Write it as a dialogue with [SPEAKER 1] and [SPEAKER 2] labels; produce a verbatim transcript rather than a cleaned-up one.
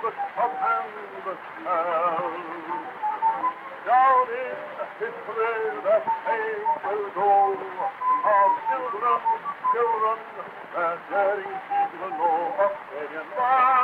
[SPEAKER 1] of canvas tell. Down in history that name will go of children, children, that daring people know of Australian life.